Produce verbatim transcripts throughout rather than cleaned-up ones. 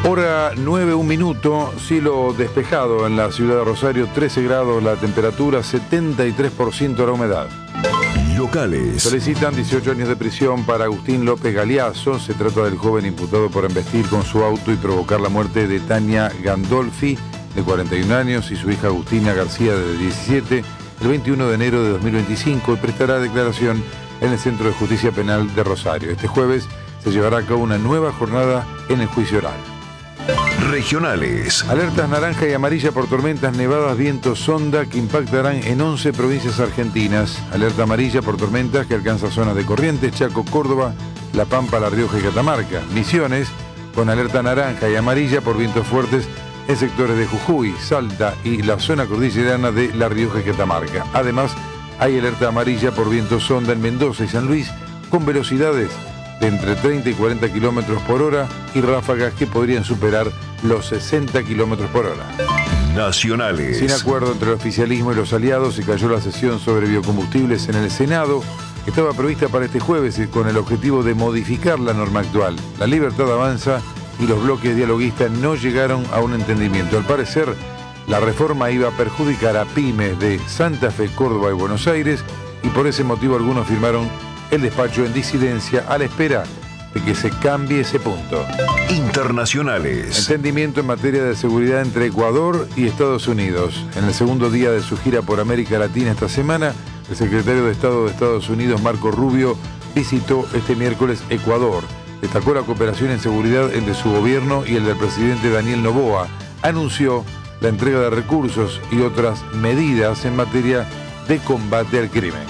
Hora nueve, un minuto, cielo despejado en la ciudad de Rosario, trece grados la temperatura, setenta y tres por ciento la humedad. Locales. Solicitan dieciocho años de prisión para Agustín López Galeazzo. Se trata del joven imputado por embestir con su auto y provocar la muerte de Tania Gandolfi, de cuarenta y un años, y su hija Agustina García, de diecisiete, el veintiuno de enero de dos mil veinticinco, y prestará declaración en el Centro de Justicia Penal de Rosario. Este jueves se llevará a cabo una nueva jornada en el juicio oral. Regionales. Alertas naranja y amarilla por tormentas, nevadas, vientos, sonda que impactarán en once provincias argentinas. Alerta amarilla por tormentas que alcanza zonas de Corrientes, Chaco, Córdoba, La Pampa, La Rioja y Catamarca. Misiones con alerta naranja y amarilla por vientos fuertes en sectores de Jujuy, Salta y la zona cordillerana de La Rioja y Catamarca. Además, hay alerta amarilla por vientos sonda en Mendoza y San Luis con velocidades de entre treinta y cuarenta kilómetros por hora y ráfagas que podrían superar los sesenta kilómetros por hora. Nacionales. Sin acuerdo entre el oficialismo y los aliados, se cayó la sesión sobre biocombustibles en el Senado. Estaba prevista para este jueves con el objetivo de modificar la norma actual. La Libertad Avanza y los bloques dialoguistas no llegaron a un entendimiento. Al parecer, la reforma iba a perjudicar a pymes de Santa Fe, Córdoba y Buenos Aires, y por ese motivo algunos firmaron el despacho en disidencia a la espera de que se cambie ese punto. Internacionales. Entendimiento en materia de seguridad entre Ecuador y Estados Unidos. En el segundo día de su gira por América Latina esta semana, el secretario de Estado de Estados Unidos, Marco Rubio, visitó este miércoles Ecuador. Destacó la cooperación en seguridad entre su gobierno y el del presidente Daniel Noboa. Anunció la entrega de recursos y otras medidas en materia de combate al crimen.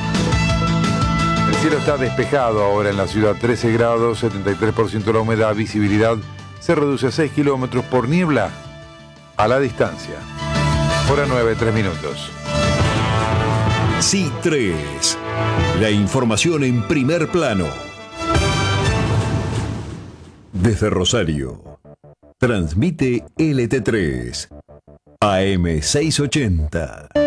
El cielo está despejado ahora en la ciudad, trece grados, setenta y tres por ciento la humedad, visibilidad se reduce a seis kilómetros por niebla a la distancia. Hora nueve, tres minutos. C I tres. La información en primer plano. Desde Rosario. Transmite L T tres. A M seiscientos ochenta.